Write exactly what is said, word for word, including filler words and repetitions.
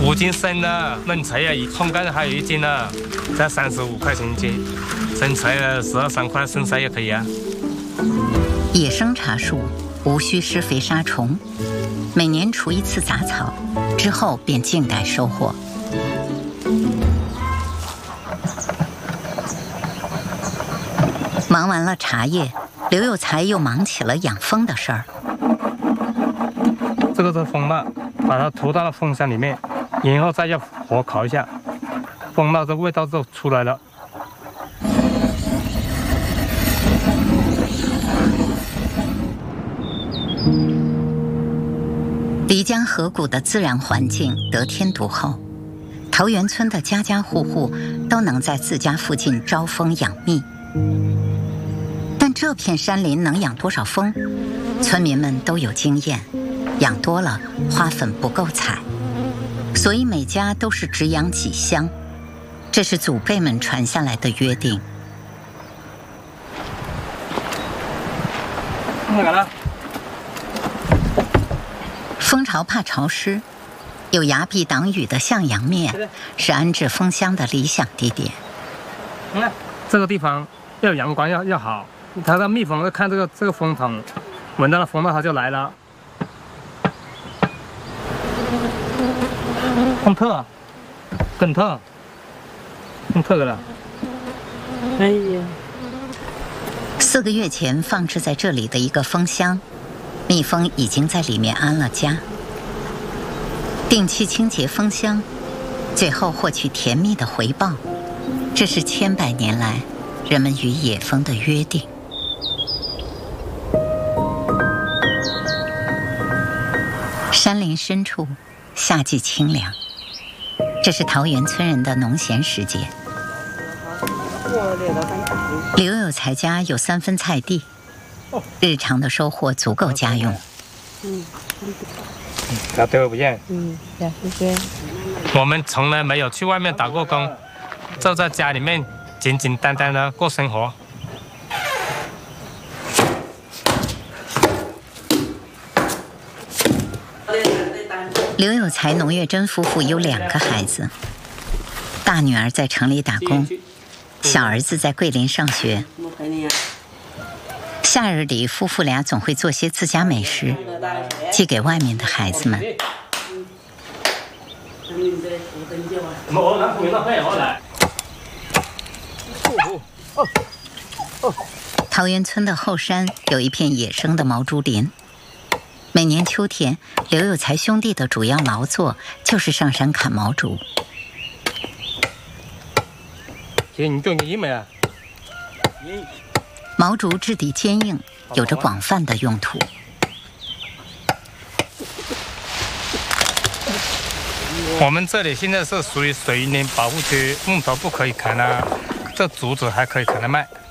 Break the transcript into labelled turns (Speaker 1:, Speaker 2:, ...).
Speaker 1: 五斤生的冷菜呀，烘干的还有一斤呢，才三十五块钱一斤。生菜十二三块，生菜也可以啊。
Speaker 2: 野生茶树无需施肥杀虫，每年除一次杂草，之后便静待收获。忙完了茶叶，刘有才又忙起了养蜂的事儿。
Speaker 1: 这个是蜂蜡，把它涂到了蜂箱里面，然后再用火烤一下，蜂蜡的味道就出来了。
Speaker 2: 漓江河谷的自然环境得天独厚，桃源村的家家户户都能在自家附近招蜂养蜜。但这片山林能养多少蜂？村民们都有经验，养多了花粉不够采，所以每家都是只养几箱，这是祖辈们传下来的约定。
Speaker 1: 那个呢？
Speaker 2: 蜂巢怕潮湿，有崖壁挡雨的向阳面是安置蜂箱的理想地点。
Speaker 1: 你看这个地方要阳光要要好，它的蜜蜂看这个这个蜂筒，闻到了蜂味它就来了。更特，更特，更特的了。
Speaker 3: 哎呀！
Speaker 2: 四个月前放置在这里的一个蜂箱，蜜蜂已经在里面安了家。定期清洁蜂箱，最后获取甜蜜的回报，这是千百年来人们与野蜂的约定。山林深处，夏季清凉，这是桃源村人的农闲时节。刘有才家有三分菜地，日常的收获足够家用。
Speaker 3: 嗯，
Speaker 1: 那对我不厌。
Speaker 3: 嗯，谢谢。
Speaker 1: 我们从来没有去外面打过工，就在家里面简简单单的过生活。
Speaker 2: 刘有才、农月珍夫妇有两个孩子，大女儿在城里打工，小儿子在桂林上学。夏日里，夫妇俩总会做些自家美食，寄给外面的孩子们。桃源村的后山有一片野生的毛竹林，每年秋天，刘有才兄弟的主要劳作就是上山砍毛竹。
Speaker 1: 姐，你做你没啊？
Speaker 2: 毛竹质地坚硬，有着广泛的用途。
Speaker 1: 我们这里现在是属于水林保护区，木头不可以砍啊，这竹子还可以砍来卖。